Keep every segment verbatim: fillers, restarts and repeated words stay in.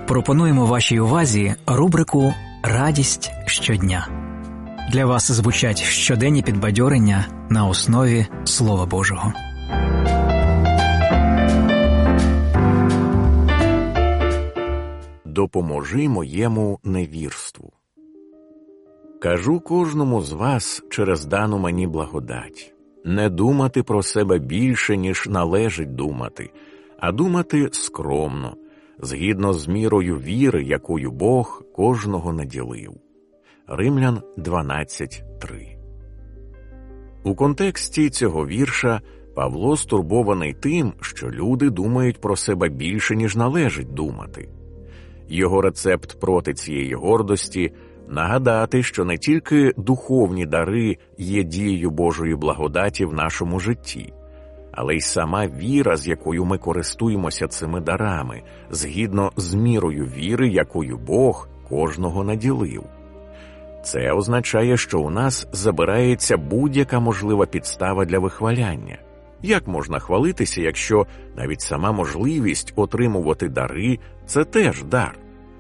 Пропонуємо вашій увазі рубрику «Радість щодня». Для вас звучать щоденні підбадьорення на основі Слова Божого. Допоможи моєму невірству. Кажу кожному з вас через дану мені благодать. Не думати про себе більше, ніж належить думати, а думати скромно, згідно з мірою віри, якою Бог кожного наділив. Римлян дванадцять три. У контексті цього вірша Павло стурбований тим, що люди думають про себе більше, ніж належить думати. Його рецепт проти цієї гордості – нагадати, що не тільки духовні дари є дією Божої благодаті в нашому житті, але й сама віра, з якою ми користуємося цими дарами, згідно з мірою віри, якою Бог кожного наділив. Це означає, що у нас забирається будь-яка можлива підстава для вихваляння. Як можна хвалитися, якщо навіть сама можливість отримувати дари – це теж дар?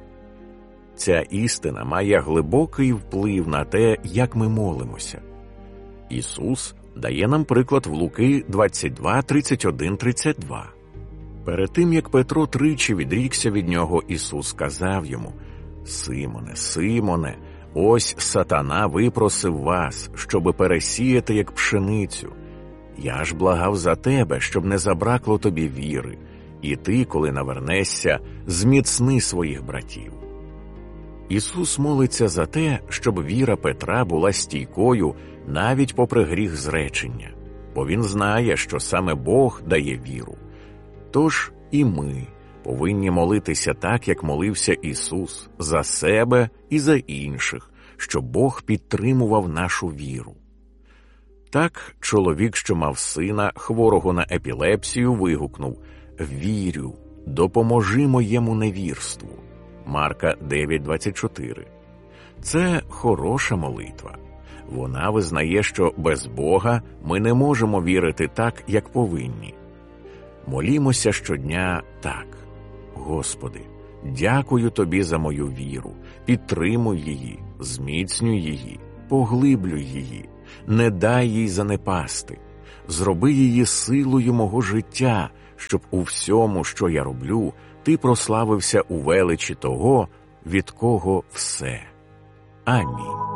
Ця істина має глибокий вплив на те, як ми молимося. Ісус дає нам приклад в Луки двадцять два тридцять один тридцять два. Перед тим, як Петро тричі відрікся від нього, Ісус сказав йому: «Симоне, Симоне, ось сатана випросив вас, щоби пересіяти, як пшеницю. Я ж благав за тебе, щоб не забракло тобі віри, і ти, коли навернешся, зміцни своїх братів». Ісус молиться за те, щоб віра Петра була стійкою навіть попри гріх зречення, бо Він знає, що саме Бог дає віру. Тож і ми повинні молитися так, як молився Ісус, за себе і за інших, щоб Бог підтримував нашу віру. Так чоловік, що мав сина, хворого на епілепсію, вигукнув: «Вірю, допоможи моєму невірству». Марка дев'ять двадцять чотири. Це хороша молитва. Вона визнає, що без Бога ми не можемо вірити так, як повинні. Молімося щодня так: «Господи, дякую Тобі за мою віру, підтримуй її, зміцнюй її, поглиблюй її, не дай їй занепасти, зроби її силою мого життя, щоб у всьому, що я роблю, Ти прославився у величі того, від кого все. Амінь».